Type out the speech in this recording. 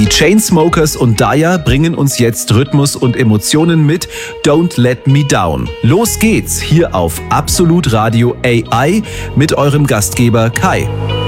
Die Chainsmokers und Daya bringen uns jetzt Rhythmus und Emotionen mit Don't Let Me Down. Los geht's hier auf Absolut Radio AI mit eurem Gastgeber Kai.